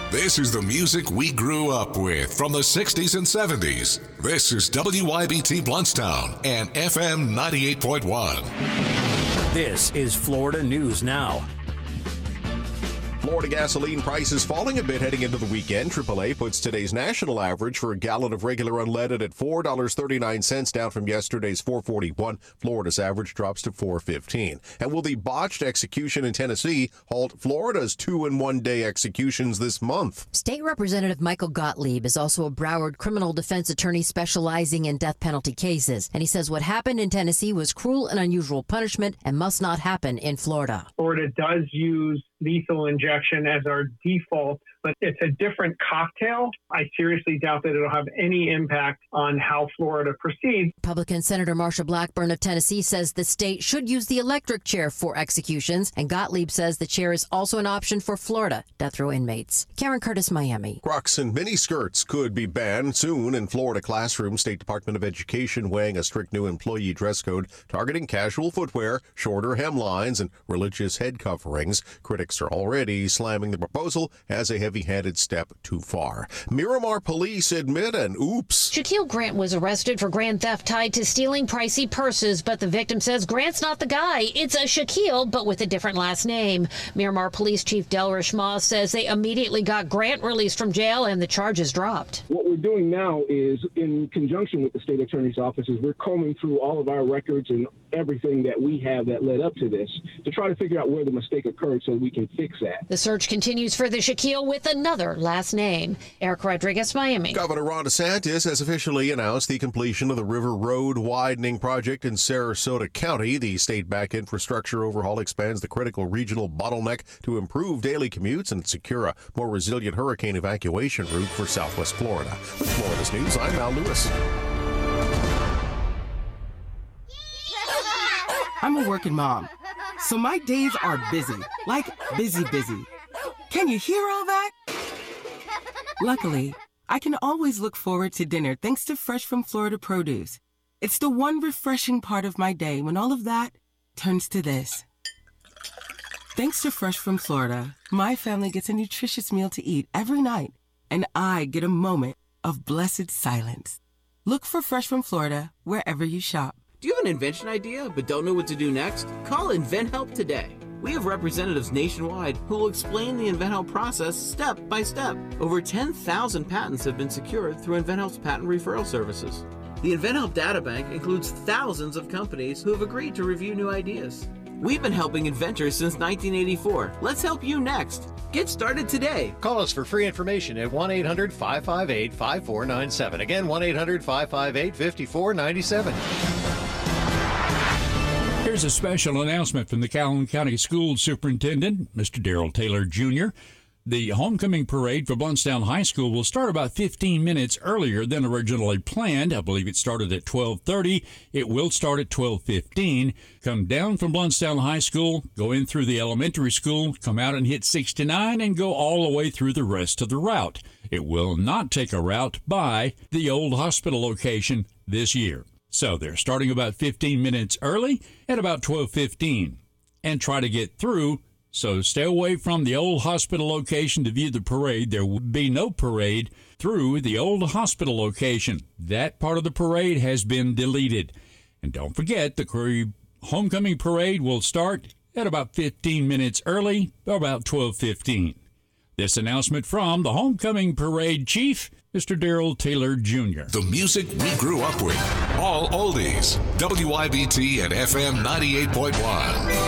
This is the music we grew up with from the 60s and 70s. This is WYBT Blountstown and FM 98.1. This is Florida News Now. Florida gasoline prices falling a bit heading into the weekend. AAA puts today's national average for a gallon of regular unleaded at $4.39, down from yesterday's $4.41. Florida's average drops to $4.15. And will the botched execution in Tennessee halt Florida's 2-in-1-day executions this month? State Representative Michael Gottlieb is also a Broward criminal defense attorney specializing in death penalty cases. And he says what happened in Tennessee was cruel and unusual punishment and must not happen in Florida. Florida does use lethal injection as our default, but it's a different cocktail. I seriously doubt that it'll have any impact on how Florida proceeds. Republican Senator Marsha Blackburn of Tennessee says the state should use the electric chair for executions, and Gottlieb says the chair is also an option for Florida death row inmates. Karen Curtis, Miami. Crocs and miniskirts could be banned soon in Florida classrooms. State Department of Education weighing a strict new employee dress code targeting casual footwear, shorter hemlines, and religious head coverings. Critics are already slamming the proposal as a heavy-handed step too far. Miramar police admit an oops. Shaquille Grant was arrested for grand theft tied to stealing pricey purses, but the victim says Grant's not the guy. It's a Shaquille, but with a different last name. Miramar Police Chief Delrish Moss says they immediately got Grant released from jail and the charges dropped. What we're doing now is, in conjunction with the state attorney's office, is we're combing through all of our records and everything that we have that led up to this to try to figure out where the mistake occurred so we can fix that. The search continues for the Shaquille with another last name. Eric Rodriguez, Miami. Governor Ron DeSantis has officially announced the completion of the River Road widening project in Sarasota County. The state-backed infrastructure overhaul expands the critical regional bottleneck to improve daily commutes and secure a more resilient hurricane evacuation route for Southwest Florida. With Florida's News, I'm Al Lewis. I'm a working mom, so my days are busy, like busy. Can you hear all that? Luckily, I can always look forward to dinner thanks to Fresh from Florida produce. It's the one refreshing part of my day when all of that turns to this. Thanks to Fresh from Florida, my family gets a nutritious meal to eat every night, and I get a moment of blessed silence. Look for Fresh from Florida wherever you shop. Do you have an invention idea but don't know what to do next? Call InventHelp today. We have representatives nationwide who will explain the InventHelp process step by step. Over 10,000 patents have been secured through InventHelp's patent referral services. The InventHelp databank includes thousands of companies who have agreed to review new ideas. We've been helping inventors since 1984. Let's help you next. Get started today. Call us for free information at 1-800-558-5497. Again, 1-800-558-5497. Here's a special announcement from the Calhoun County School Superintendent, Mr. Darrell Taylor Jr. The homecoming parade for Blountstown High School will start about 15 minutes earlier than originally planned. I believe it started at 12:30. It will start at 12:15. Come down from Blountstown High School, go in through the elementary school, come out and hit 69, and go all the way through the rest of the route. It will not take a route by the old hospital location this year. So they're starting about 15 minutes early at about 12:15. And try to get through, so stay away from the old hospital location to view the parade. There will be no parade through the old hospital location. That part of the parade has been deleted. And don't forget, the homecoming parade will start at about 15 minutes early, or about 12:15. This announcement from the homecoming parade chief, Mr. Darrell Taylor Jr. The music we grew up with. All oldies. WYBT and FM 98.1.